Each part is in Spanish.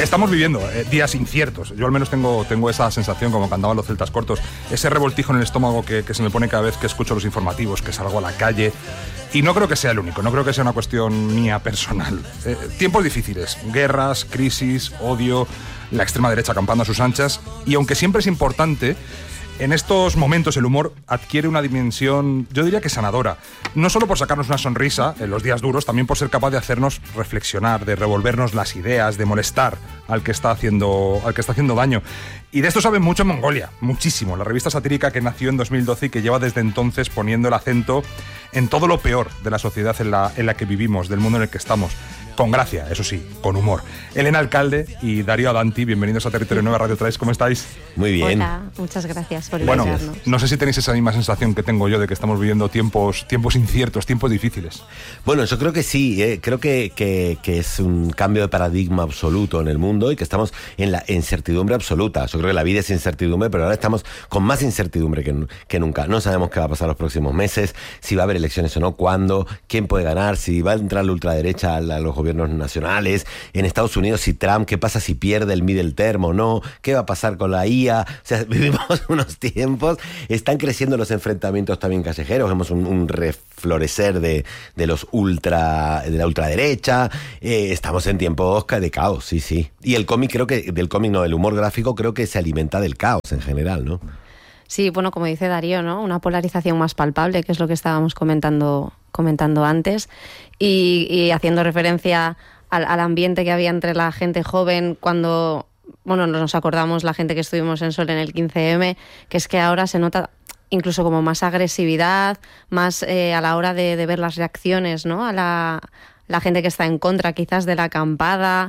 Estamos viviendo días inciertos. Yo al menos tengo esa sensación, como cantaban los celtas cortos, ese revoltijo en el estómago que se me pone cada vez que escucho los informativos, que salgo a la calle. Y no creo que sea el único, no creo que sea una cuestión mía personal. Tiempos difíciles, guerras, crisis, odio, la extrema derecha acampando a sus anchas. Y aunque siempre es importante, en estos momentos el humor adquiere una dimensión, yo diría que sanadora. No solo por sacarnos una sonrisa en los días duros, también por ser capaz de hacernos reflexionar, de revolvernos las ideas, de molestar al que está haciendo daño. Y de esto saben mucho en Mongolia, muchísimo. La revista satírica que nació en 2012 y que lleva desde entonces poniendo el acento en todo lo peor de la sociedad en la que vivimos, del mundo en el que estamos. Con gracia, eso sí, con humor. Elena Alcalde y Darío Adanti, bienvenidos a Territorio Nueva Radio 3, ¿cómo estáis? Muy bien. Hola, muchas gracias por invitarnos. Bueno, no sé si tenéis esa misma sensación que tengo yo de que estamos viviendo tiempos inciertos, tiempos difíciles. Bueno, yo creo que sí, creo que es un cambio de paradigma absoluto en el mundo y que estamos en la incertidumbre absoluta. Yo creo que la vida es incertidumbre, pero ahora estamos con más incertidumbre que nunca. No sabemos qué va a pasar los próximos meses, si va a haber elecciones o no, cuándo, quién puede ganar, si va a entrar la ultraderecha a los gobiernos nacionales, en Estados Unidos si Trump, qué pasa si pierde el middle term o no, qué va a pasar con la IA. O sea, vivimos unos tiempos, están creciendo los enfrentamientos también callejeros, vemos un reflorecer de la ultraderecha, estamos en tiempos de caos, sí. Y el cómic del humor gráfico creo que se alimenta del caos en general, ¿no? Sí, bueno, como dice Darío, ¿no? Una polarización más palpable, que es lo que estábamos comentando antes, y haciendo referencia al ambiente que había entre la gente joven cuando, bueno, nos acordamos la gente que estuvimos en Sol en el 15M, que es que ahora se nota incluso como más agresividad, más a la hora de ver las reacciones, ¿no? A la gente que está en contra quizás de la acampada.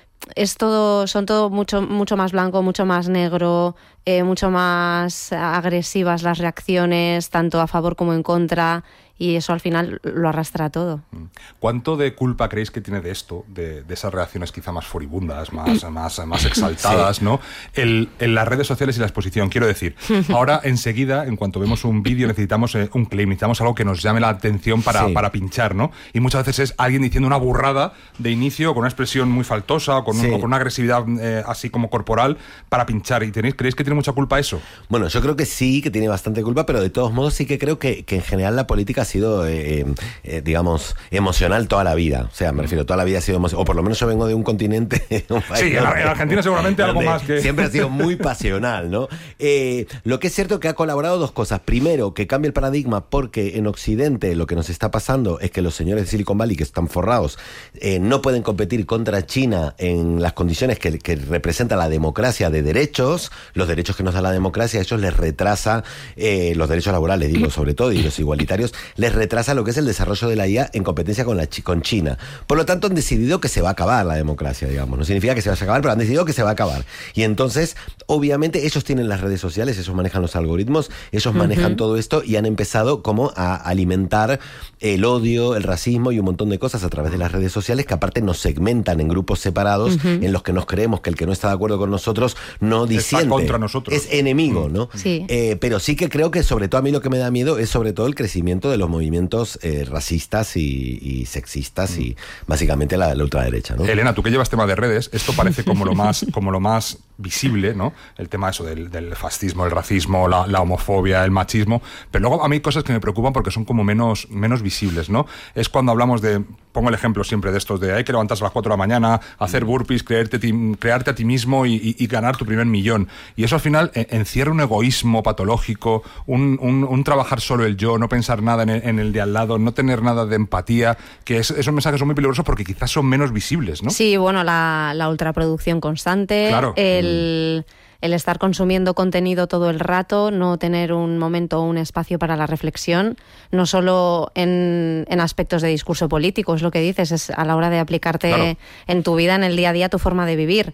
Son todo mucho más blanco, mucho más negro, mucho más agresivas las reacciones, tanto a favor como en contra, y eso al final lo arrastra todo. ¿Cuánto de culpa creéis que tiene de esto, de esas reacciones quizá más furibundas, más exaltadas, sí, ¿no? En las redes sociales y la exposición? Quiero decir, ahora enseguida, en cuanto vemos un vídeo, necesitamos un clip, necesitamos algo que nos llame la atención para pinchar, ¿no? Y muchas veces es alguien diciendo una burrada de inicio, con una expresión muy faltosa, o con una agresividad así como corporal, para pinchar. ¿Y creéis que tiene mucha culpa eso? Bueno, yo creo que sí, que tiene bastante culpa, pero de todos modos sí que creo que en general la política ha sido, digamos, emocional toda la vida. O sea, me refiero, toda la vida ha sido emocional. O por lo menos yo vengo de un continente... Sí, en Argentina seguramente algo más que... Siempre ha sido muy pasional, ¿no? Lo que es cierto que ha colaborado dos cosas. Primero, que cambia el paradigma, porque en Occidente lo que nos está pasando es que los señores de Silicon Valley, que están forrados, no pueden competir contra China en las condiciones que representa la democracia de derechos. Los derechos que nos da la democracia, a ellos les retrasa, los derechos laborales, digo, sobre todo, y los igualitarios, les retrasa lo que es el desarrollo de la IA en competencia con China. Por lo tanto, han decidido que se va a acabar la democracia, digamos. No significa que se vaya a acabar, pero han decidido que se va a acabar. Y entonces, obviamente, ellos tienen las redes sociales, ellos manejan los algoritmos, ellos manejan todo esto y han empezado como a alimentar el odio, el racismo y un montón de cosas a través de las redes sociales, que aparte nos segmentan en grupos separados en los que nos creemos que el que no está de acuerdo con nosotros no disiente. Está contra nosotros. Es enemigo, ¿no? Sí. Pero sí que creo que sobre todo a mí lo que me da miedo es sobre todo el crecimiento de los movimientos racistas y sexistas y básicamente la ultraderecha, ¿no? Elena, tú que llevas tema de redes, esto parece como lo más visible, ¿no? El tema eso del fascismo, el racismo, la homofobia, el machismo, pero luego a mí hay cosas que me preocupan porque son como menos visibles, ¿no? Es cuando hablamos pongo el ejemplo siempre de estos, de hay que levantarse a las 4 de la mañana, hacer burpees, crearte a ti mismo y ganar tu primer millón. Y eso al final encierra un egoísmo patológico, un trabajar solo el yo, no pensar nada en el de al lado, no tener nada de empatía, que esos mensajes son muy peligrosos porque quizás son menos visibles, ¿no? Sí, bueno, la ultraproducción constante, claro. El estar consumiendo contenido todo el rato, no tener un momento o un espacio para la reflexión, no solo en aspectos de discurso político, es lo que dices, es a la hora de aplicarte en tu vida, en el día a día, tu forma de vivir.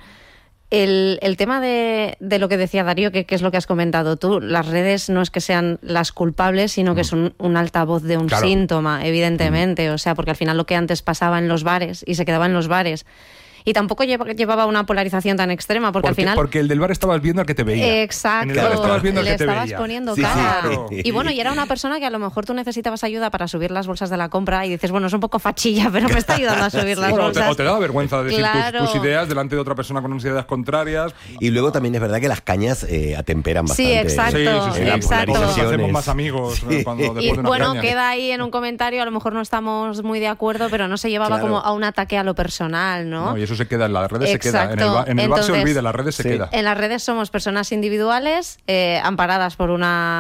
El tema de lo que decía Darío, que es lo que has comentado tú, las redes no es que sean las culpables, sino que son un altavoz de un síntoma, evidentemente. O sea, porque al final lo que antes pasaba en los bares y se quedaba en los bares Y tampoco llevaba una polarización tan extrema, porque al final... Porque el del bar estabas viendo al que te veía. Exacto. En el bar estabas viendo al que te veía. Le estabas poniendo Sí, cara. sí. Y bueno, y era una persona que a lo mejor tú necesitabas ayuda para subir las bolsas de la compra y dices, bueno, es un poco fachilla, pero me está ayudando a subir las bolsas. O te daba vergüenza decir Claro. tus ideas delante de otra persona con unas ideas contrarias. Y luego también es verdad que las cañas atemperan bastante. Sí, exacto. En la exacto. Nos polarización. hacemos más amigos después Y de una bueno, caña. queda ahí en un comentario, a lo mejor no estamos muy de acuerdo, pero no se llevaba Claro. como a un ataque a lo personal, ¿no? No, y eso se queda en las redes, se queda. En el, Exacto. en el bar se Entonces, olvida, en las redes se sí. queda. En las redes somos personas individuales, amparadas por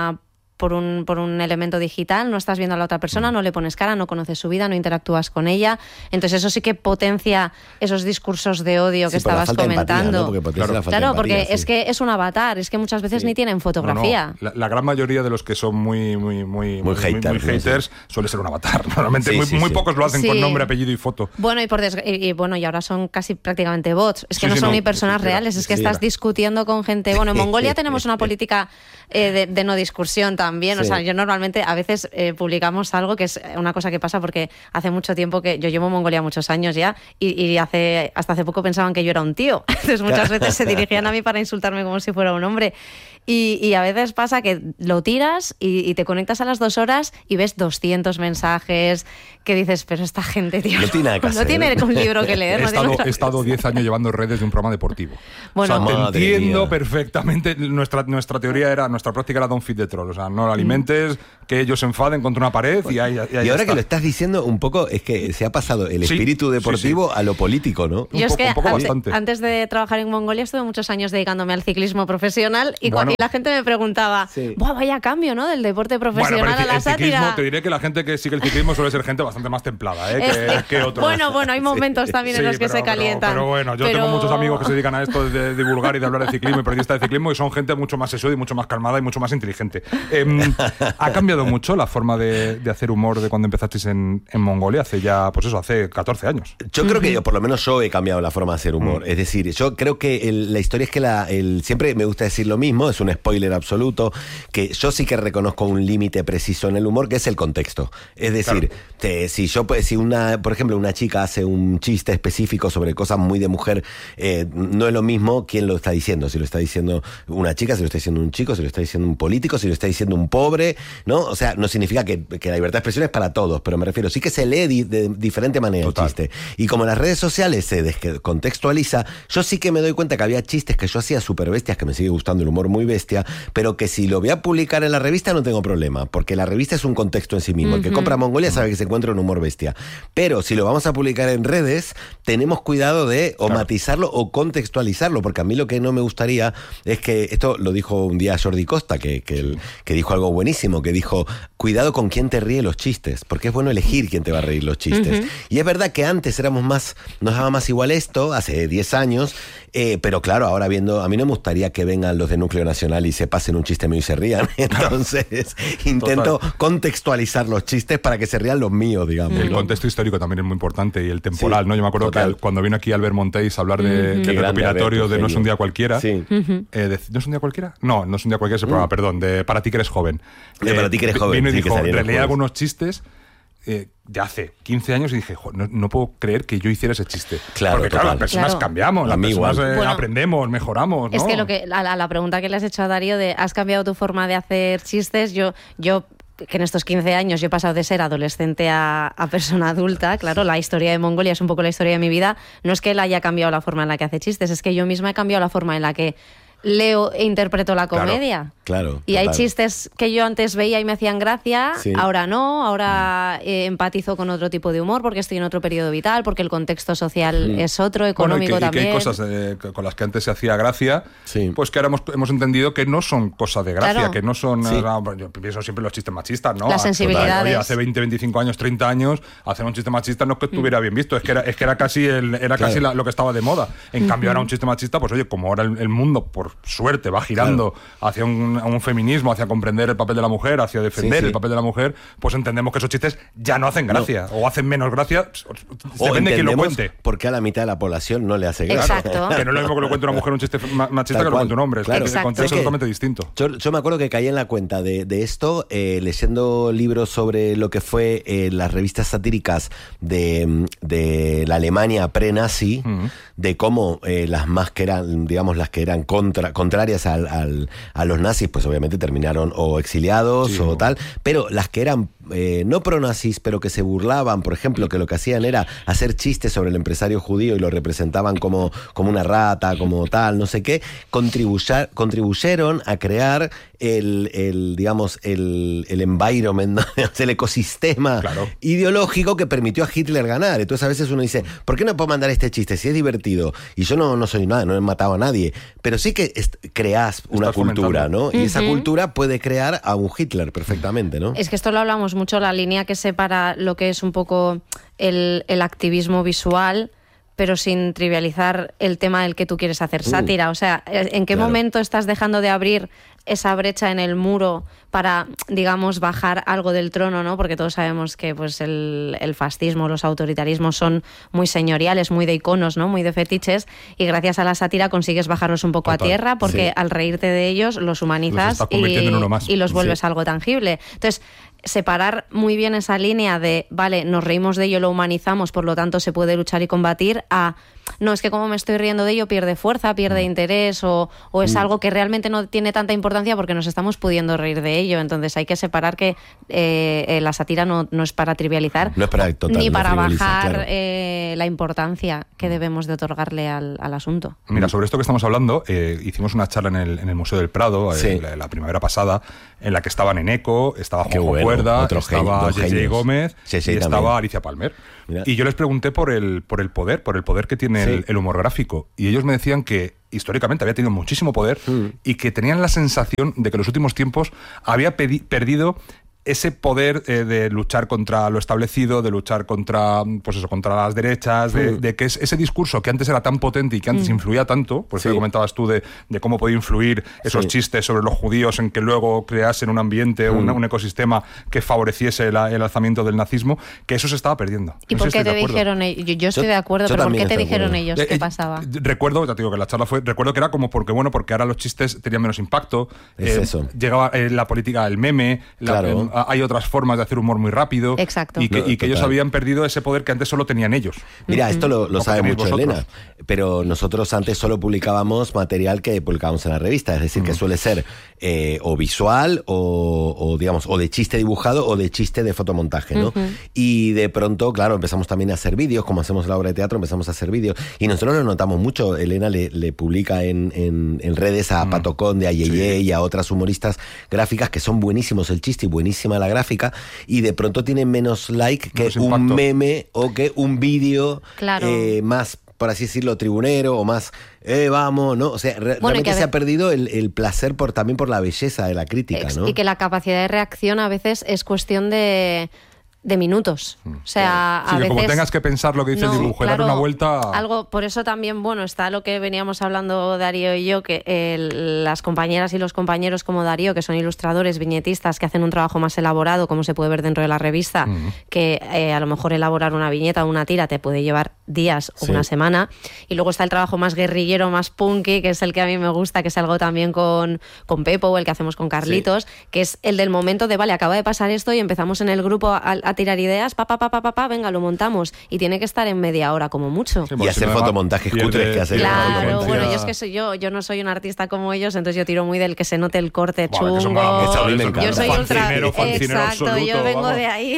un elemento digital, no estás viendo a la otra persona, no le pones cara, no conoces su vida, no interactúas con ella. Entonces eso sí que potencia esos discursos de odio que Sí, por la estabas falta de empatía, comentando. ¿no? Porque potencia la falta de Claro, porque empatía, es sí. que es un avatar, es que muchas veces Sí. ni tienen fotografía. No, no. La gran mayoría de los que son muy haters suele ser un avatar. Normalmente Sí, muy sí. pocos lo hacen Sí. con nombre, apellido y foto. Bueno, y ahora son casi prácticamente bots. Es que Sí, no sí, son no, ni personas sí, reales, es que sí, estás era. discutiendo con gente. Bueno, en Mongolia tenemos una política de no discusión también. O Sí. sea, yo normalmente a veces publicamos algo que es una cosa que pasa porque hace mucho tiempo que yo llevo en Mongolia muchos años ya y hasta hace poco pensaban que yo era un tío. Entonces muchas veces se dirigían a mí para insultarme como si fuera un hombre. Y a veces pasa que lo tiras y te conectas a las 2 horas y ves 200 mensajes que dices, pero esta gente, tío, No tiene nada que no hacer. tiene un libro que leer. He no tiene otra estado cosa. 10 años llevando redes de un programa deportivo. Bueno, o sea, te Madre entiendo mía. perfectamente. Nuestra teoría era, nuestra práctica era don't feed the troll. O sea, no lo alimentes, que ellos se enfaden contra una pared y ahí Y ahora está. que lo estás diciendo un poco, es que se ha pasado el Sí, espíritu sí, deportivo a lo político, ¿no? Yo es que un poco bastante. antes de trabajar en Mongolia estuve muchos años dedicándome al ciclismo profesional y, Bueno. y la gente me preguntaba, Sí. ¡buah, vaya cambio, ¿no? Del deporte Bueno, profesional pero a la el ciclismo, sátira. te diré que la gente que sigue el ciclismo suele ser gente bastante más templada, que otros. Bueno, hay momentos también en Sí, los que se calientan. Pero bueno, yo tengo muchos amigos que se dedican a esto de divulgar y de hablar de ciclismo y periodistas de ciclismo y son gente mucho más sesuda y mucho más calmada y mucho más inteligente. ¿Ha cambiado mucho la forma de hacer humor de cuando empezasteis en Mongolia? Hace ya, pues eso, hace 14 años. Yo creo que por lo menos yo he cambiado la forma de hacer humor. Es decir, yo creo que la historia es que siempre me gusta decir lo mismo, es un spoiler absoluto, que yo sí que reconozco un límite preciso en el humor, que es el contexto. Es decir, por ejemplo, una chica hace un chiste específico sobre cosas muy de mujer, no es lo mismo quién lo está diciendo. Si lo está diciendo una chica, si lo está diciendo un chico, si lo está diciendo un político, si lo está diciendo un pobre, ¿no? O sea, no significa que la libertad de expresión es para todos, pero me refiero, sí que se lee de diferente manera Total. el chiste. Y como las redes sociales se descontextualiza, yo sí que me doy cuenta que había chistes que yo hacía súper bestias, que me sigue gustando el humor muy bestia, pero que si lo voy a publicar en la revista no tengo problema, porque la revista es un contexto en sí mismo. El que compra Mongolia sabe que se encuentra un humor bestia. Pero si lo vamos a publicar en redes, tenemos cuidado de o matizarlo o contextualizarlo, porque a mí lo que no me gustaría es que, esto lo dijo un día Jordi Costa, que dijo algo buenísimo, que dijo, cuidado con quién te ríe los chistes, porque es bueno elegir quién te va a reír los chistes. Y es verdad que antes nos daba más igual esto, hace 10 años, pero claro, ahora viendo, a mí no me gustaría que vengan los de Núcleo Nacional y se pasen un chiste mío y se rían. Entonces, intento contextualizar los chistes para que se rían los míos, digamos. El ¿no? contexto histórico también es muy importante y el temporal, Sí, ¿no? Yo me acuerdo total. que cuando vino aquí Albert Montéis a hablar del Qué grande, recopilatorio Albert, de No es un genio. día cualquiera. Sí. ¿No es un día cualquiera? No es un día cualquiera ese programa, perdón, de Para ti que eres joven. De Para ti que eres joven, Vino y sí, que dijo, salía los releí jueves. algunos chistes de hace 15 años y dije, no puedo creer que yo hiciera ese chiste. Claro, porque claro, total. las personas Claro. cambiamos, A las mí personas igual. Bueno, aprendemos, mejoramos, ¿no? Es que a la pregunta que le has hecho a Darío de ¿has cambiado tu forma de hacer chistes? Yo que en estos 15 años yo he pasado de ser adolescente a persona adulta, claro, la historia de Mongolia es un poco la historia de mi vida, no es que él haya cambiado la forma en la que hace chistes, es que yo misma he cambiado la forma en la que leo e interpreto la comedia. Claro. Y hay total. chistes que yo antes veía y me hacían gracia, Sí. ahora no, ahora empatizo con otro tipo de humor porque estoy en otro periodo vital, porque el contexto social es otro, Bueno, económico y que también. hay cosas con las que antes se hacía gracia, Sí. pues que ahora hemos entendido que no son cosas de gracia, Claro. que no son... Sí. yo pienso siempre en los chistes machistas, ¿no? Las sensibilidades. Oye, hace 20, 25 años, 30 años, hacer un chiste machista no es que estuviera bien visto, es que era casi, casi lo que estaba de moda. En cambio, ahora un chiste machista, pues oye, como ahora el mundo, por por suerte, va girando hacia un feminismo, hacia comprender el papel de la mujer, hacia defender el papel de la mujer, pues entendemos que esos chistes ya no hacen gracia, o hacen menos gracia, depende de quién lo cuente. Porque a la mitad de la población no le hace gracia. Exacto. Que no es lo mismo que lo cuente una mujer un chiste machista que lo cuente un hombre, claro. es totalmente distinto. Yo me acuerdo que caí en la cuenta de esto leyendo libros sobre lo que fue las revistas satíricas de la Alemania pre-nazi, de cómo las más que eran, digamos, las que eran contrarias a los nazis, pues obviamente terminaron o exiliados o tal, pero las que eran no pro-nazis, pero que se burlaban, por ejemplo, que lo que hacían era hacer chistes sobre el empresario judío y lo representaban como una rata, como tal, no sé qué, contribuyeron a crear el environment, el ecosistema ideológico que permitió a Hitler ganar. Entonces a veces uno dice, ¿por qué no puedo mandar este chiste? Si es divertido, y yo no soy nada, no he matado a nadie, pero sí que creás una cultura, ¿no? Y esa cultura puede crear a un Hitler perfectamente, ¿no? Es que esto lo hablamos mucho, la línea que separa lo que es un poco el activismo visual, pero sin trivializar el tema del que tú quieres hacer sátira. O sea, ¿en qué momento estás dejando de abrir esa brecha en el muro para, digamos, bajar algo del trono, ¿no? Porque todos sabemos que pues el fascismo, los autoritarismos son muy señoriales, muy de iconos, ¿no? Muy de fetiches, y gracias a la sátira consigues bajarlos un poco a tierra, porque al reírte de ellos los humanizas y los vuelves algo tangible. Entonces, separar muy bien esa línea de, vale, nos reímos de ello, lo humanizamos, por lo tanto se puede luchar y combatir, a, no, es que como me estoy riendo de ello pierde fuerza, pierde interés, o es algo que realmente no tiene tanta importancia porque nos estamos pudiendo reír de ello. Entonces hay que separar que la sátira no es para trivializar, no es para ni para bajar la importancia que debemos de otorgarle al asunto. Mira, sobre esto que estamos hablando, hicimos una charla en el Museo del Prado la primavera pasada, en la que estaban Eneco, estaba Juanjo Cuerda, estaba J.J. Gómez y estaba Alicia Palmer. Mira. Y yo les pregunté por el poder que tiene el humor gráfico, y ellos me decían que históricamente había tenido muchísimo poder y que tenían la sensación de que en los últimos tiempos había perdido ese poder de luchar contra lo establecido, de luchar contra las derechas, de que ese discurso que antes era tan potente y que antes influía tanto, pues que comentabas tú de cómo podía influir esos chistes sobre los judíos en que luego creasen un ambiente, un ecosistema que favoreciese el alzamiento del nazismo, que eso se estaba perdiendo. ¿Y por qué te dijeron ellos? Yo estoy de acuerdo, pero ¿por qué te dijeron ellos? ¿Qué pasaba? Recuerdo, ya te digo que la charla recuerdo que era como porque ahora los chistes tenían menos impacto, llegaba la política, el meme, hay otras formas de hacer humor muy rápido. Exacto. Y que ellos habían perdido ese poder que antes solo tenían ellos. Mira, esto lo sabe mucho Elena, pero nosotros antes solo publicábamos material que publicábamos en la revista, es decir, que suele ser o visual o digamos, o de chiste dibujado o de chiste de fotomontaje, ¿no? Y de pronto, claro, empezamos también a hacer vídeos, como hacemos la obra de teatro, empezamos a hacer vídeos, y nosotros lo notamos mucho. Elena le publica en redes a Pato Conde, a Yeye y a otras humoristas gráficas que son buenísimos el chiste y buenísima la gráfica, y de pronto tienen menos like que un meme o que un vídeo más, por así decirlo, tribunero, o más vamos, ¿no? O sea, realmente se ha perdido el placer también por la belleza de la crítica, ¿no? Y que la capacidad de reacción a veces es cuestión de minutos. O sea, a veces, como tengas que pensar lo que dice el dibujo y dar una vuelta. Algo, por eso también, está lo que veníamos hablando Darío y yo, que las compañeras y los compañeros como Darío, que son ilustradores, viñetistas, que hacen un trabajo más elaborado, como se puede ver dentro de la revista, que a lo mejor elaborar una viñeta o una tira te puede llevar días o una semana. Y luego está el trabajo más guerrillero, más punky, que es el que a mí me gusta, que es algo también con Pepo, o el que hacemos con Carlitos, que es el del momento de, vale, acaba de pasar esto y empezamos en el grupo a tirar ideas, venga, lo montamos, y tiene que estar en media hora como mucho. Y hacer fotomontajes cutres que hacen. Claro, bueno, yo es que yo no soy un artista como ellos, entonces yo tiro muy del que se note el corte chungo. Yo soy ultra... Exacto, yo vengo de ahí.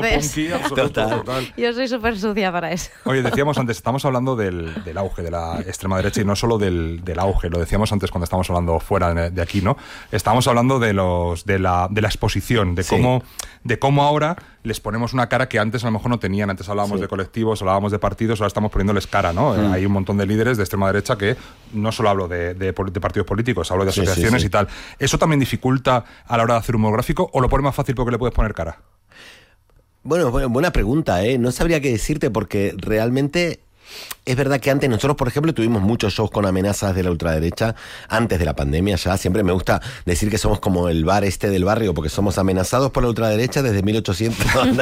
Yo soy súper sucia para eso. Oye, decíamos antes, estamos hablando del auge de la extrema derecha, y no solo del auge, lo decíamos antes cuando estábamos hablando fuera de aquí, ¿no? Estábamos hablando de la exposición, de cómo ahora les ponemos una cara que antes a lo mejor no tenían. Antes hablábamos de colectivos, hablábamos de partidos, ahora estamos poniéndoles cara, ¿no? Hay un montón de líderes de extrema derecha que no solo hablo de partidos políticos, hablo de asociaciones y tal. ¿Eso también dificulta a la hora de hacer humor gráfico, o lo pone más fácil porque le puedes poner cara? Bueno, buena pregunta, ¿eh? No sabría qué decirte, porque realmente es verdad que antes nosotros, por ejemplo, tuvimos muchos shows con amenazas de la ultraderecha antes de la pandemia ya. Siempre me gusta decir que somos como el bar del barrio, porque somos amenazados por la ultraderecha desde 1800.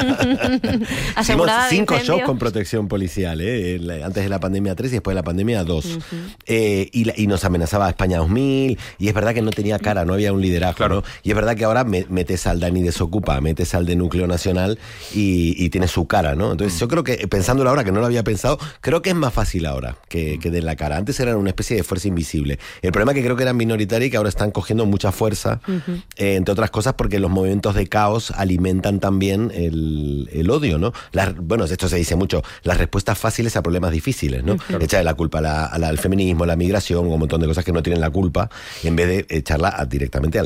Hicimos 5 shows con protección policial, antes de la pandemia 3 y después de la pandemia 2. Y nos amenazaba España 2000, y es verdad que no tenía cara, no había un liderazgo, claro. ¿No? Y es verdad que ahora metes al Dani Desocupa, metes al de Núcleo Nacional y tiene su cara, ¿no? Entonces yo creo que, pensándolo ahora, que no lo había pensado, creo que es más fácil ahora que den la cara. Antes eran una especie de fuerza invisible. El problema es que creo que eran minoritarios y que ahora están cogiendo mucha fuerza, entre otras cosas porque los movimientos de caos alimentan también el odio, ¿no? Bueno, esto se dice mucho, las respuestas fáciles a problemas difíciles, ¿no? Claro. Echarle la culpa al feminismo, a la migración, un montón de cosas que no tienen la culpa, en vez de echarla directamente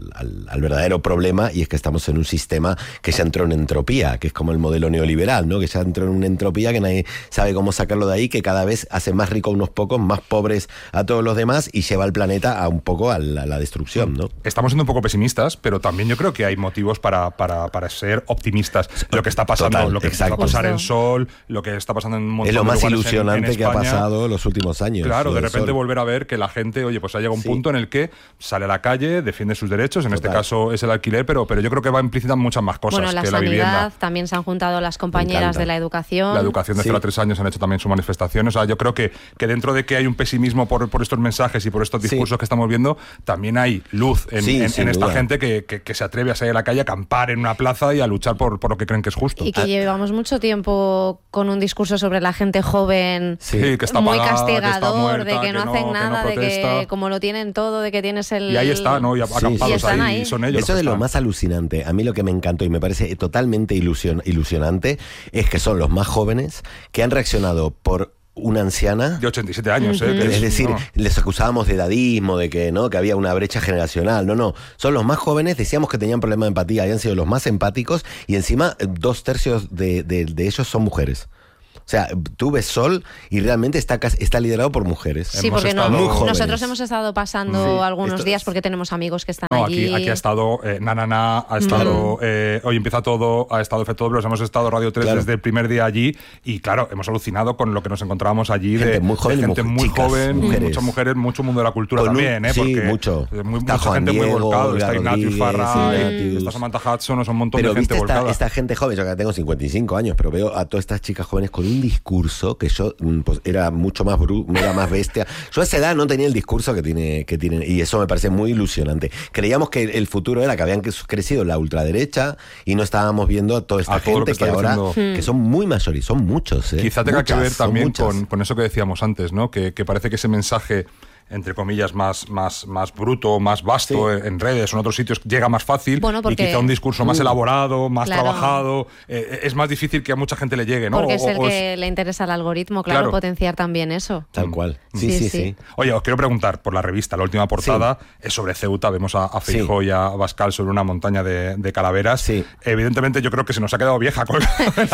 al verdadero problema, y es que estamos en un sistema que ya entró en entropía, que es como el modelo neoliberal, ¿no? Que ya entró en una entropía que nadie sabe cómo sacarlo de ahí, que cada vez hace más rico a unos pocos, más pobres a todos los demás, y lleva al planeta a un poco a la destrucción, ¿no? Estamos siendo un poco pesimistas, pero también yo creo que hay motivos para ser optimistas. Lo que está pasando, lo que va a pasar en Sol, lo que está pasando en un montón de lugares. Es lo más ilusionante en que ha pasado los últimos años. Claro, de repente volver a ver que la gente, oye, pues ha llegado un punto en el que sale a la calle, defiende sus derechos, en este caso es el alquiler, pero yo creo que va implícita muchas más cosas que la vivienda. Sanidad, también se han juntado las compañeras de la educación. La educación de 0 a 3 años han hecho también su manifestación. O sea, yo creo que dentro de que hay un pesimismo por estos mensajes y por estos discursos que estamos viendo, también hay luz en esta gente que se atreve a salir a la calle, a acampar en una plaza y a luchar por lo que creen que es justo. Y que llevamos mucho tiempo con un discurso sobre la gente joven, que está muy pagada, castigador, muerta, de que no hacen nada, de que como lo tienen todo, de que tienes el... Y ahí está, ¿no? Y acampados ahí, son ellos. Eso es lo más alucinante. A mí lo que me encantó y me parece totalmente ilusionante es que son los más jóvenes que han reaccionado por una anciana de 87 años, es decir, les acusábamos de edadismo, de que no, que había una brecha generacional. No, son los más jóvenes, decíamos que tenían problema de empatía, habían sido los más empáticos, y encima 2/3 de ellos son mujeres. O sea, tú ves Sol y realmente está liderado por mujeres. Sí, porque nosotros hemos estado pasando algunos días porque tenemos amigos que están allí. Aquí ha estado Nanana, ha estado Hoy Empieza Todo, ha estado Efecto Doble, hemos estado Radio 3 desde el primer día allí, y claro, hemos alucinado con lo que nos encontrábamos allí, gente muy joven, muchas mujeres, mucho mundo de la cultura también, porque mucho. Mucha gente muy volcada, está Ignatius Farray, está Samantha Hudson, son un montón de gente volcada. Esta gente joven, yo que tengo 55 años, pero veo a todas estas chicas jóvenes con un discurso que yo pues, era mucho más era más bestia. Yo a esa edad no tenía el discurso que tienen, y eso me parece muy ilusionante. Creíamos que el futuro era que habían crecido la ultraderecha y no estábamos viendo a toda esta gente que ahora que son muy mayores, son muchos. Quizá tenga que ver también con eso que decíamos antes, ¿no? Que parece que ese mensaje, entre comillas, más bruto, más vasto en redes o en otros sitios, llega más fácil, y quizá un discurso más elaborado, más trabajado, es más difícil que a mucha gente le llegue, ¿no? Porque es el que le interesa al algoritmo, potenciar también eso. Tal cual. Sí. Oye, os quiero preguntar por la revista, la última portada es sobre Ceuta, vemos a Feijóo y a Abascal sobre una montaña de calaveras. Sí. Evidentemente yo creo que se nos ha quedado vieja con lo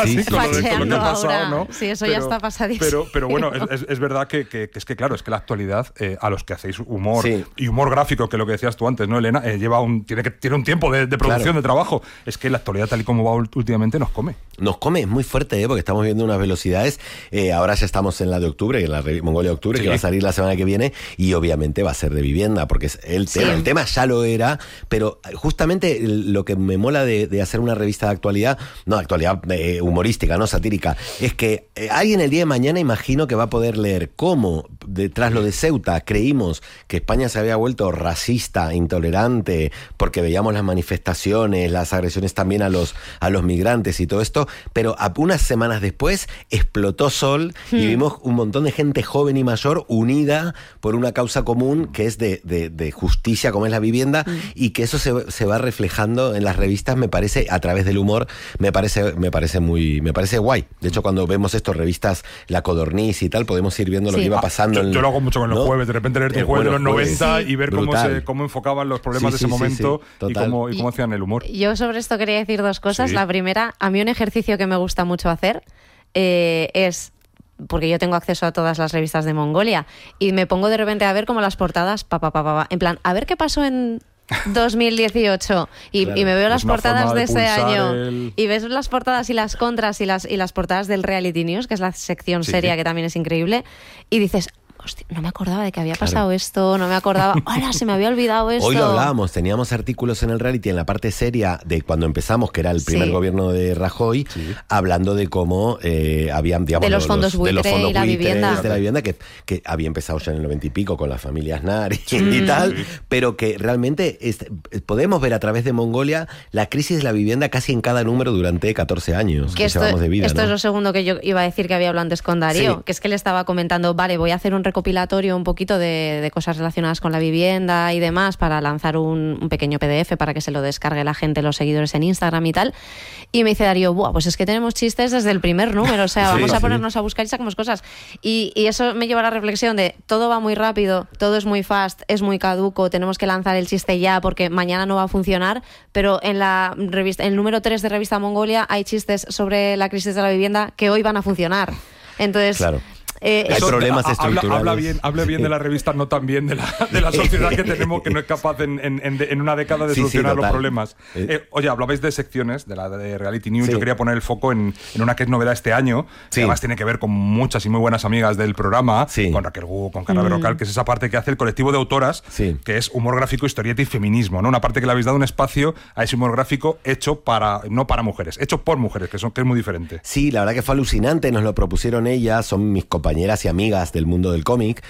que ha pasado, ¿no? Sí, eso ya está pasadísimo. Pero bueno, es verdad que es que claro, es que la actualidad, a los que hacéis humor y humor gráfico, que lo que decías tú antes, ¿no, Elena? Tiene un tiempo de producción, de trabajo. Es que la actualidad, tal y como va últimamente, nos come. Nos come, es muy fuerte, porque estamos viendo unas velocidades. Ahora ya estamos en la de octubre, en la Mongolia de octubre, que va a salir la semana que viene, y obviamente va a ser de vivienda, porque es el tema ya lo era, pero justamente lo que me mola de hacer una revista de actualidad humorística, no satírica, es que alguien el día de mañana, imagino, que va a poder leer cómo, tras lo de Ceuta, creímos que España se había vuelto racista, intolerante, porque veíamos las manifestaciones, las agresiones también a los migrantes y todo esto, pero unas semanas después explotó Sol y vimos un montón de gente joven y mayor unida por una causa común, que es de justicia, como es la vivienda, y que eso se va reflejando en las revistas, me parece, a través del humor, me parece guay. De hecho, cuando vemos esto, revistas La Codorniz y tal, podemos ir viendo lo que iba pasando. Yo lo hago mucho con los jueves, de repente leerte un jueves de los 90 y ver cómo enfocaban los problemas de ese momento y cómo hacían el humor. Yo sobre esto quería decir dos cosas. La primera, a mí un ejercicio que me gusta mucho hacer es, porque yo tengo acceso a todas las revistas de Mongolia, y me pongo de repente a ver como las portadas, en plan, a ver qué pasó en 2018 y me veo las portadas de ese año y ves las portadas y las contras y las portadas del Reality News, que es la sección seria que también es increíble, y dices, hostia, no me acordaba de que había pasado esto, no me acordaba, ahora se me había olvidado esto. Hoy lo hablábamos, teníamos artículos en el Reality en la parte seria de cuando empezamos, que era el primer gobierno de Rajoy, hablando de cómo habían, digamos, de los fondos buitre y la vivienda. De la vivienda que había empezado ya en el 90 y pico con las familias NAR y tal, pero que realmente podemos ver a través de Mongolia la crisis de la vivienda casi en cada número durante 14 años que llevamos de vida. Esto ¿no? es lo segundo que yo iba a decir, que había hablado antes con Darío, que es que le estaba comentando, vale, voy a hacer un recopilatorio un poquito de cosas relacionadas con la vivienda y demás para lanzar un pequeño PDF para que se lo descargue la gente, los seguidores en Instagram y tal. Y me dice Darío, buah, pues es que tenemos chistes desde el primer número, o sea, vamos a ponernos a buscar y sacamos cosas. Y eso me lleva a la reflexión de todo va muy rápido, todo es muy fast, es muy caduco, tenemos que lanzar el chiste ya porque mañana no va a funcionar, pero en la revista, en el número 3 de Revista Mongolia hay chistes sobre la crisis de la vivienda que hoy van a funcionar. Entonces... Claro. Hay problemas estructurales. Habla bien de la revista, no tan bien de la sociedad que tenemos, que no es capaz en una década de solucionar los problemas. Oye, hablabais de secciones de la de Reality News. Yo quería poner el foco en una que es novedad este año, que además tiene que ver con muchas y muy buenas amigas del programa, con Raquel Gu, con Carla Berrocal, que es esa parte que hace el colectivo de autoras, que es humor gráfico, historieta y feminismo, ¿no? Una parte que le habéis dado un espacio a ese humor gráfico hecho no para mujeres, hecho por mujeres, que es muy diferente. Sí, la verdad que fue alucinante, nos lo propusieron ellas, son mis compañeras y amigas del mundo del cómic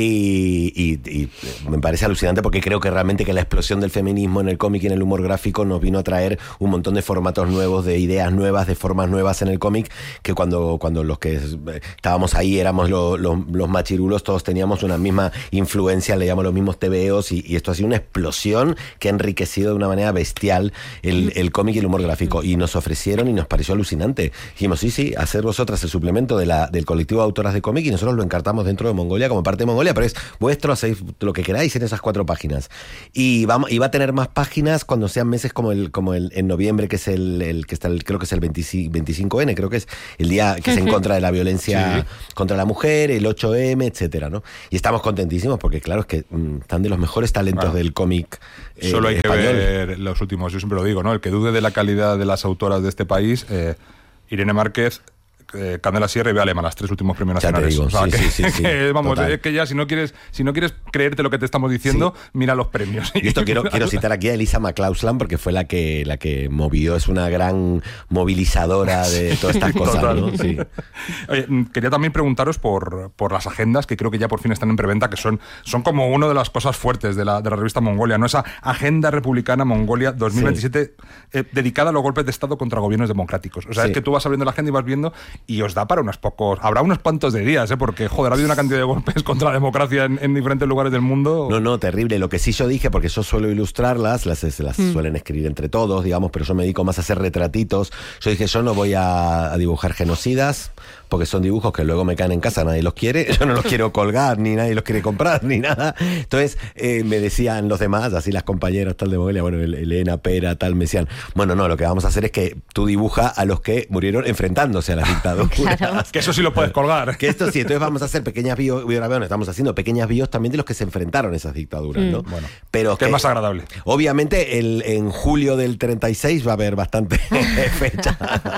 y me parece alucinante porque creo que realmente que la explosión del feminismo en el cómic y en el humor gráfico nos vino a traer un montón de formatos nuevos, de ideas nuevas, de formas nuevas en el cómic, que cuando los que estábamos ahí éramos los machirulos, todos teníamos una misma influencia, leíamos los mismos TVOs y esto ha sido una explosión que ha enriquecido de una manera bestial el cómic y el humor gráfico, y nos ofrecieron y nos pareció alucinante. Dijimos, sí, hacer vosotras el suplemento del colectivo de autoras de cómic y nosotros lo encartamos dentro de Mongolia como parte de Mongolia, pero es vuestro, hacéis lo que queráis en esas 4 páginas. Y va a tener más páginas cuando sean meses como el en noviembre, que es el que está creo que es el 25N, creo que es el día que es en contra de la violencia contra la mujer, el 8M, etcétera, ¿no? Y estamos contentísimos porque claro, es que están de los mejores talentos del cómic solo hay español. Que ver los últimos, yo siempre lo digo, ¿no? El que dude de la calidad de las autoras de este país, Irene Márquez, Candela Sierra y Bea Alemán, las 3 últimos premios nacionales. Digo, o sea, sí, vamos, total. es que ya si no quieres creerte lo que te estamos diciendo, mira los premios. Y esto quiero citar aquí a Elisa McLaughlin porque fue la que movió, es una gran movilizadora de todas estas cosas, ¿no? Sí. Oye, quería también preguntaros por las agendas, que creo que ya por fin están en preventa, que son como una de las cosas fuertes de la revista Mongolia, ¿no? Esa Agenda Republicana Mongolia 2027 dedicada a los golpes de Estado contra gobiernos democráticos. O sea, es que tú vas abriendo la agenda y vas viendo y os da para habrá unos cuantos de días, porque joder, ha habido una cantidad de golpes contra la democracia en diferentes lugares del mundo. No, terrible. Lo que sí yo dije, porque yo suelo ilustrarlas, las suelen escribir entre todos, digamos, pero yo me dedico más a hacer retratitos. Yo dije, yo no voy a dibujar genocidas, porque son dibujos que luego me caen en casa, nadie los quiere, yo no los quiero colgar, ni nadie los quiere comprar, ni nada. Entonces me decían los demás, así las compañeras tal de Mongolia, bueno, Elena, Pera, tal, me decían, bueno, no, lo que vamos a hacer es que tú dibuja a los que murieron enfrentándose a las dictaduras. Claro. Que eso sí lo puedes colgar. Que esto sí, entonces vamos a hacer pequeñas biografías, estamos haciendo pequeñas bios también de los que se enfrentaron a esas dictaduras, ¿no? Bueno, pero que es más agradable. Obviamente en julio del 36 va a haber bastante fecha.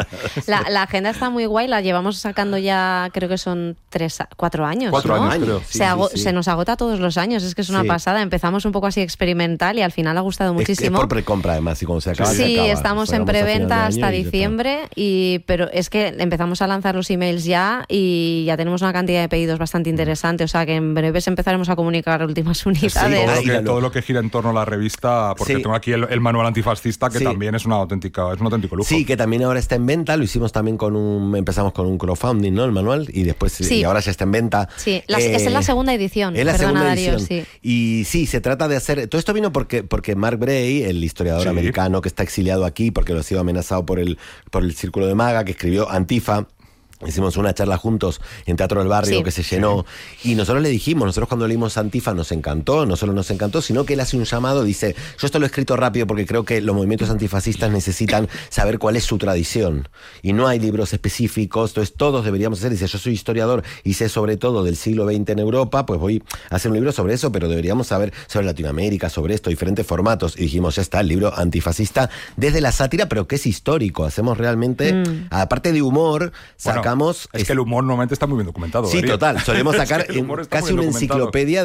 La agenda está muy guay, la llevamos sacando ya, creo que son 4 años. 4 ¿no? años, creo. Se nos agota todos los años, es que es una pasada. Empezamos un poco así experimental y al final ha gustado muchísimo. Es por precompra además, y cuando se acaba, sí, se acaba. estamos en preventa hasta diciembre, pero es que empezamos a lanzar los emails ya y ya tenemos una cantidad de pedidos bastante interesante, o sea que en breves empezaremos a comunicar últimas unidades. Todo lo que gira en torno a la revista, porque tengo aquí el manual antifascista, que también es un auténtico lujo. Sí, que también ahora está en venta, lo hicimos también empezamos con un crowdfunding, ¿no? El manual, y después y ahora ya está en venta. Sí, es la segunda edición. Es la segunda edición. Darío, sí. Y sí, se trata de hacer... Todo esto vino porque Mark Bray, el historiador americano que está exiliado aquí porque lo ha sido amenazado por el Círculo de Maga, que escribió Antifa, Hicimos una charla juntos en Teatro del Barrio, Sí. que se llenó, y nosotros le dijimos, nosotros cuando leímos Antifa nos encantó, no solo nos encantó, sino que él hace un llamado, dice, yo esto lo he escrito rápido porque creo que los movimientos antifascistas necesitan saber cuál es su tradición, y no hay libros específicos, entonces todos deberíamos hacer, dice, yo soy historiador y sé sobre todo del siglo XX en Europa, pues voy a hacer un libro sobre eso, pero deberíamos saber sobre Latinoamérica, sobre esto, diferentes formatos, y dijimos, ya está, el libro antifascista desde la sátira, pero que es histórico, hacemos realmente, aparte de humor, sacamos... Es que el humor normalmente está muy bien documentado. Sí, Darío. total. Solemos sacar Es que el humor está casi muy una bien documentado. enciclopedia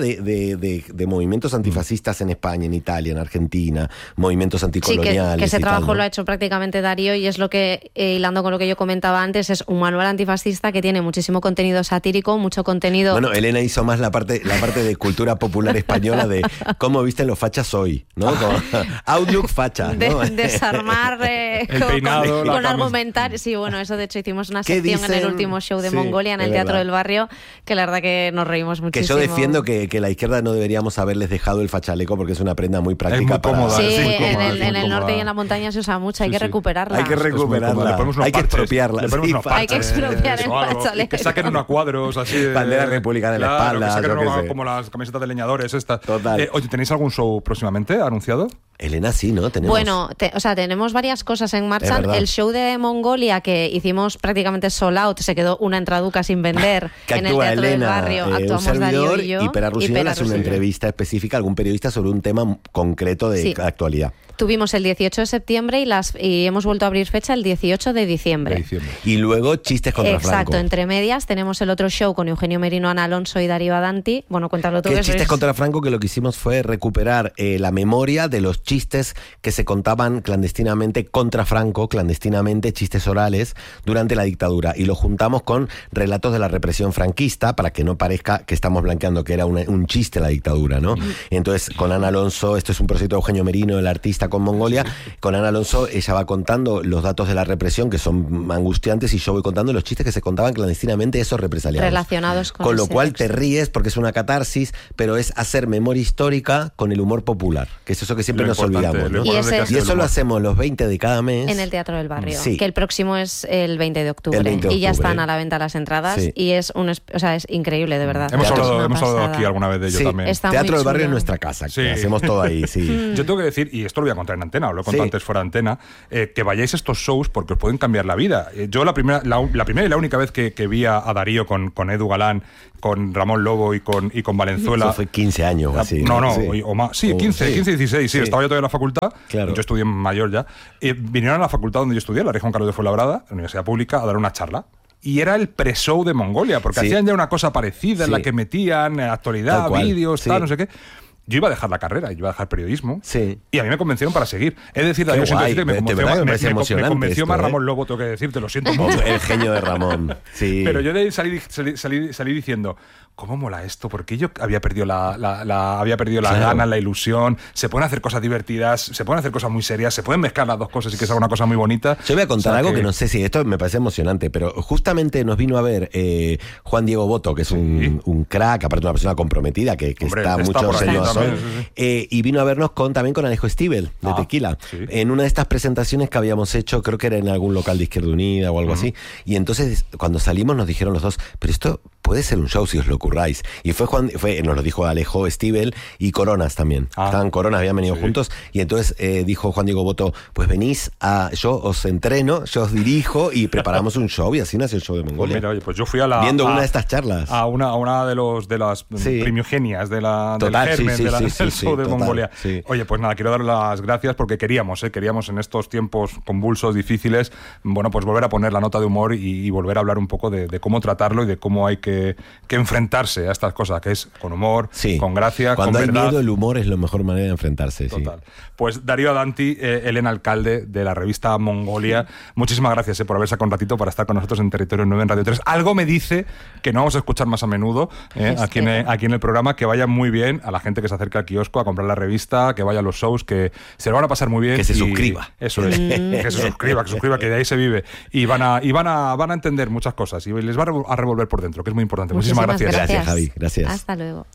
de movimientos antifascistas en España, en Italia, en Argentina, movimientos Sí, anticoloniales. que ese y trabajo tal, ¿no? lo ha hecho prácticamente Darío, y es lo que, hilando con lo que yo comentaba antes, es un manual antifascista que tiene muchísimo contenido satírico, mucho contenido... Bueno, Elena hizo más la parte de cultura popular española de cómo visten los fachas hoy, ¿no? Como Outlook facha, ¿no? Desarmar El peinado, la con camisa. argumentar. Sí, bueno, eso de hecho hicimos una ¿Qué sección en el dicen? último show de Sí, Mongolia, en es el Teatro verdad. del Barrio, que la verdad que nos reímos Que muchísimo. yo defiendo que la izquierda no deberíamos haberles dejado el fachaleco porque es una prenda muy práctica muy para... cómoda, Sí, es muy cómoda, en es el, muy en el norte cómoda. y en la montaña se usa mucho, hay Sí, que sí. recuperarla. Hay que Es muy cómoda. recuperarla. Le ponemos unos Hay que parches, expropiarla, le ponemos sí, unos Hay que parches expropiar el o algo, fachaleco. que saquen unos cuadros así de... Bandera republicana en la espalda, que saquen yo qué uno sé. como las camisetas de leñadores estas. Total. Oye, ¿tenéis algún show próximamente anunciado? Elena, sí, ¿no? Tenemos... Bueno, tenemos varias cosas en marcha. Es verdad. El show de Mongolia, que hicimos prácticamente sold out, se quedó una entraduca sin vender que en el actúa Teatro Elena, del Barrio. un Actuamos servidor, Darío y yo. y Pera Rusiñol hace una Rusiñol. entrevista específica a algún periodista sobre un tema concreto de Sí. actualidad. Tuvimos el 18 de septiembre y hemos vuelto a abrir fecha el 18 de diciembre. De diciembre. Y luego chistes contra Exacto, Franco. entre medias tenemos el otro show con Eugenio Merino, Ana Alonso y Darío Adanti. Bueno, cuéntalo tú. Que que chistes sois- contra Franco, que lo que hicimos fue recuperar la memoria de los chistes que se contaban clandestinamente contra Franco, clandestinamente, chistes orales, durante la dictadura. Y lo juntamos con relatos de la represión franquista, para que no parezca que estamos blanqueando que era un chiste la dictadura, ¿no? Entonces, con Ana Alonso, esto es un proyecto de Eugenio Merino, el artista con Mongolia, con Ana Alonso, ella va contando los datos de la represión, que son angustiantes, y yo voy contando los chistes que se contaban clandestinamente esos represaliados. Relacionados con lo ese cual texto. te ríes porque es una catarsis, pero es hacer memoria histórica con el humor popular, que es eso que siempre Lo nos importante, olvidamos, lo ¿no? Y importante ese- que Y hace Y el eso lo humor. hacemos los 20 de cada mes. En el Teatro del Barrio, Sí. que el próximo es el 20 de octubre. El 20 de y ya octubre. están a la venta las entradas, Sí. y es es increíble, de verdad. Hemos Es hablado, una hemos hablado pasada. aquí alguna vez de ello Sí, también. Está Teatro muy del Barrio chulo. es nuestra casa, Sí. que hacemos todo ahí, sí. Yo tengo que decir, y esto lo voy a contar en antena, lo he contado Sí. antes fuera de antena, que vayáis a estos shows porque os pueden cambiar la vida. Yo la primera y la única vez que vi a Darío con Edu Galán, con Ramón Lobo y con Valenzuela... Eso fue 15 años o así. No, Sí. o más. Sí, Oh, 15, 16, sí, sí. estaba yo todavía en la facultad. Claro. Yo estudié mayor ya. Vinieron a la facultad donde yo estudié, la Región Carlos de Fuenlabrada, la Universidad Pública, a dar una charla. Y era el pre-show de Mongolia, porque Sí. hacían ya una cosa parecida en la Sí. que metían actualidad, Tal cual, vídeos, sí. tal, no sé qué. Yo iba a dejar la carrera, yo iba a dejar periodismo. Sí. Y a mí me convencieron para seguir. Es decir, Qué Darío, siento guay, decirte que me de convenció, verdad que me más, parece emocionante convenció esto, más ¿eh? Ramón Lobo, tengo que decirte, lo siento mucho. El genio de Ramón. Sí. Pero yo de ahí salí diciendo, ¿cómo mola esto? Porque yo había perdido las Claro. ganas, la ilusión. Se pueden hacer cosas divertidas, se pueden hacer cosas muy serias, se pueden mezclar las dos cosas y que sea una cosa muy bonita. Yo voy a contar O sea algo que no sé si esto me parece emocionante, pero justamente nos vino a ver Juan Diego Boto, que es un crack, aparte una persona comprometida que Hombre, está está muchos por ahí años también, y vino a vernos también con Alejo Stivel de Ah, Tequila sí. en una de estas presentaciones que habíamos hecho, creo que era en algún local de Izquierda Unida o algo así, y entonces cuando salimos nos dijeron los dos, pero esto puede ser un show si os lo curráis, y nos lo dijo Alejo Stivel y Coronas también. Ah. Estaban Coronas, habían venido Sí. juntos, y entonces dijo Juan Diego Boto, pues venís yo os entreno, yo os dirijo y preparamos un show, y así nació el show de Pues Mongolia. mira, oye, pues yo fui Viendo una de estas charlas. a una de las Sí. primogenias del Total, sí, germen sí, del sí, show de total, Mongolia. sí. Oye, pues nada, quiero dar las gracias porque queríamos en estos tiempos convulsos, difíciles, bueno, pues volver a poner la nota de humor y volver a hablar un poco de cómo tratarlo y de cómo hay que enfrentarse a estas cosas, que es con humor, Sí. con gracia, Cuando con hay verdad. miedo, el humor es la mejor manera de enfrentarse. Sí. Total. Pues Darío Adanti, Elena Alcalde, de la revista Mongolia, muchísimas gracias por haber sacado un ratito para estar con nosotros en Territorio 9 en Radio 3. Algo me dice que no vamos a escuchar más a menudo aquí en el programa, que vaya muy bien a la gente que se acerque al kiosco a comprar la revista, que vaya a los shows, que se lo van a pasar muy bien. Que se y suscriba. Eso es, que se suscriba, que de ahí se vive. Y van a entender muchas cosas y les va a revolver por dentro, que es muy importante. Muchísimas gracias. Gracias, Javi, gracias. Hasta luego.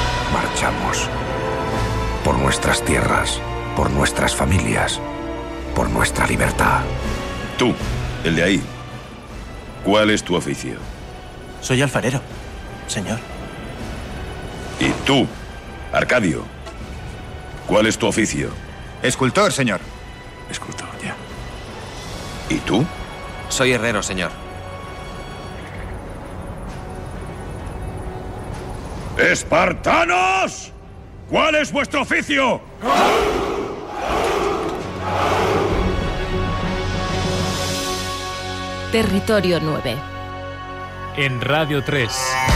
Marchamos por nuestras tierras, por nuestras familias, por nuestra libertad. Tú, el de ahí, ¿cuál es tu oficio? Soy alfarero, señor. Y tú, Arcadio, ¿cuál es tu oficio? Escultor, señor. Escultor, ya. ¿Y tú? Soy herrero, señor. ¡Espartanos! ¿Cuál es vuestro oficio? Territorio 9. En Radio 3.